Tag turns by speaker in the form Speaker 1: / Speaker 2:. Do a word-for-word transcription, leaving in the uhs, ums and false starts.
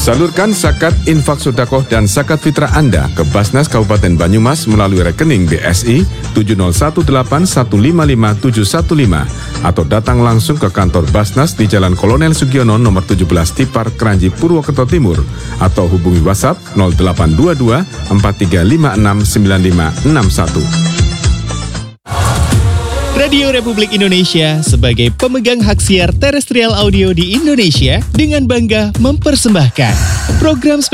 Speaker 1: Salurkan zakat, infak sedekah dan zakat fitrah Anda ke Basnas Kabupaten Banyumas melalui rekening B S I tujuh nol satu delapan satu lima lima tujuh satu lima atau datang langsung ke kantor Basnas di Jalan Kolonel Sugiono nomor tujuh belas Tipar, Kranji, Purwokerto Timur atau hubungi WhatsApp nol delapan dua dua empat tiga lima enam sembilan lima enam satu.
Speaker 2: Radio Republik Indonesia sebagai pemegang hak siar terestrial audio di Indonesia dengan bangga mempersembahkan program spesial